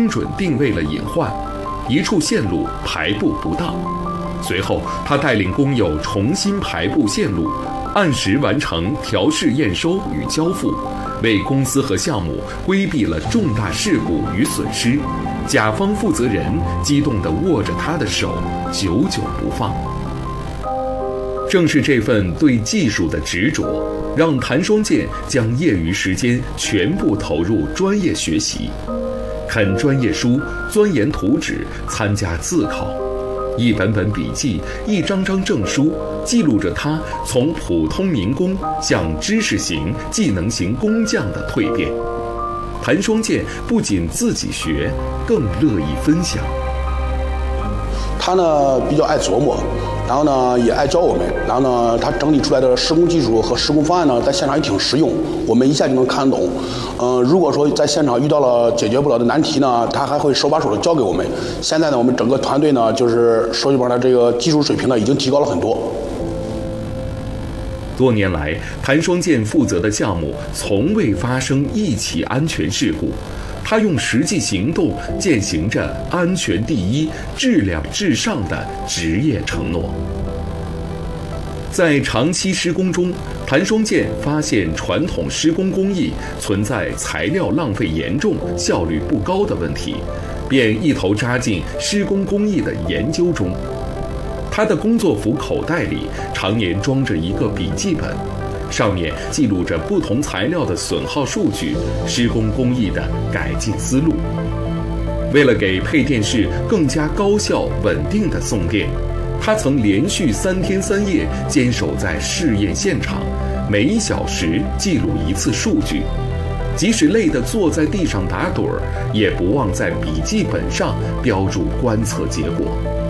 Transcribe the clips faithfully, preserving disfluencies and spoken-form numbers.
准定位了隐患，一处线路排布不当。随后，他带领工友重新排布线路，按时完成调试验收与交付，为公司和项目规避了重大事故与损失。甲方负责人激动地握着他的手，久久不放。正是这份对技术的执着，让谭双健将业余时间全部投入专业学习，啃专业书，钻研图纸，参加自考。一本本笔记，一张张证书，记录着他从普通民工向知识型、技能型工匠的蜕变。谭双健不仅自己学，更乐意分享。 他呢比较爱琢磨，然后呢也爱教我们，然后呢他整理出来的施工技术和施工方案呢，在现场也挺实用，我们一下就能看得懂。嗯、呃，如果说在现场遇到了解决不了的难题呢，他还会手把手的教给我们。现在呢，我们整个团队呢，就是说一半的这个技术水平呢，已经提高了很多。 多年来，谭双健负责的项目从未发生一起安全事故。他用实际行动践行着安全第一、质量至上的职业承诺。在长期施工中，谭双健发现传统施工工艺存在材料浪费严重、效率不高的问题，便一头扎进施工工艺的研究中。他的工作服口袋里常年装着一个笔记本，上面记录着不同材料的损耗数据、施工工艺的改进思路。为了给配电室更加高效稳定的送电，他曾连续三天三夜坚守在试验现场，每一小时记录一次数据，即使累得坐在地上打盹儿，也不忘在笔记本上标注观测结果。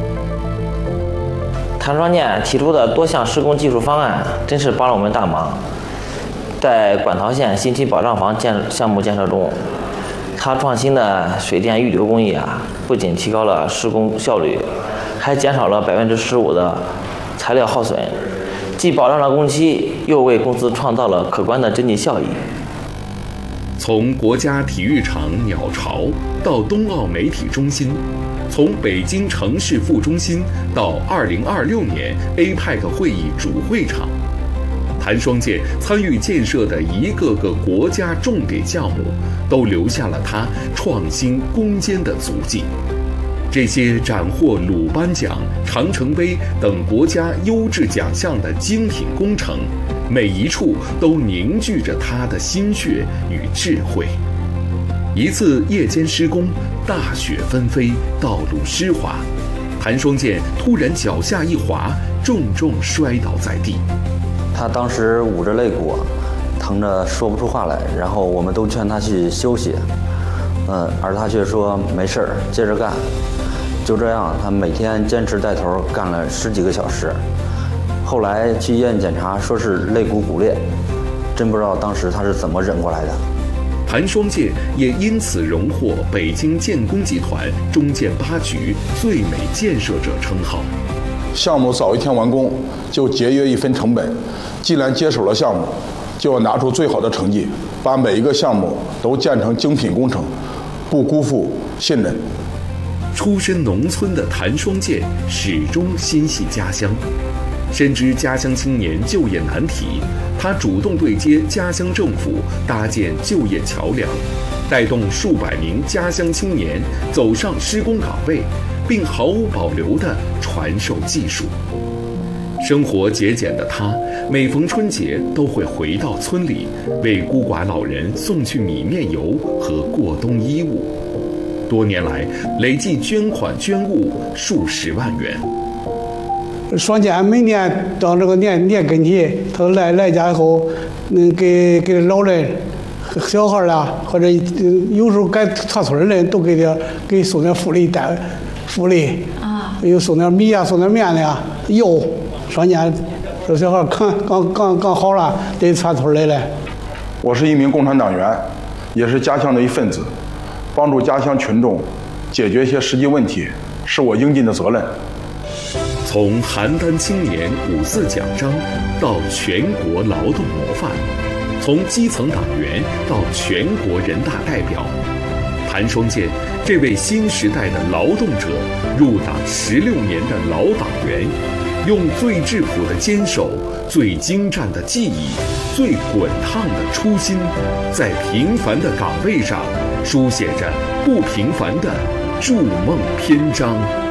谭双健提出的多项施工技术方案真是帮了我们大忙。在管陶县新区保障房建项目建设中，他创新的水电预留工艺啊，不仅提高了施工效率，还减少了百分之十五的材料耗损，既保障了工期，又为公司创造了可观的经济效益。 从国家体育场鸟巢到冬奥媒体中心，从北京城市副中心到二零二六年 A P E C 会议主会场，谭双健参与建设的一个个国家重点项目，都留下了他创新攻坚的足迹。这些斩获鲁班奖、长城杯等国家优质奖项的精品工程，每一处都凝聚着他的心血与智慧。一次夜间施工，大雪纷飞，道路湿滑，谭双健突然脚下一滑，重重摔倒在地。 他当时捂着肋骨，疼着说不出话来，然后我们都劝他去休息，嗯，而他却说没事儿，接着干。就这样，他每天坚持带头干了十几个小时。后来去医院检查，说是肋骨骨裂，真不知道当时他是怎么忍过来的。 谭双健也因此荣获北京建工集团中建八局最美建设者称号。 项目早一天完工，就节约一分成本。既然接手了项目，就要拿出最好的成绩，把每一个项目都建成精品工程，不辜负信任。 出身农村的谭双健始终心系家乡，深知家乡青年就业难题，他主动对接家乡政府，搭建就业桥梁，带动数百名家乡青年走上施工岗位，并毫无保留地传授技术。生活节俭的他，每逢春节都会回到村里，为孤寡老人送去米面油和过冬衣物。多年来，累计捐款捐物数十万元。 双健每年到这个年年跟前，他来来家以后，嗯，给给老人、小孩啦，或者有时候该串村的人都给点给送点福利单，福利啊，有送点米啊，送点面的呀，油。双健这小孩看刚刚刚好了，得串村来了。 我是一名共产党员，也是家乡的一份子。帮助家乡群众解决一些实际问题，是我应尽的责任。 从邯郸青年五四奖章到全国劳动模范，从基层党员到全国人大代表，谭韩双见这位新时代的劳动者，入党十六年的老党员，用最质朴的坚守、最精湛的技艺、最滚烫的初心，在平凡的岗位上书写着不平凡的筑梦篇章。